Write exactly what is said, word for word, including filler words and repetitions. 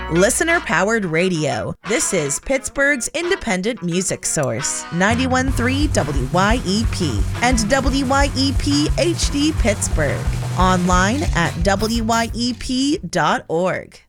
Listener Powered Radio. This is Pittsburgh's independent music source. ninety-one point three W Y E P and W Y E P H D Pittsburgh. Online at W Y E P dot org.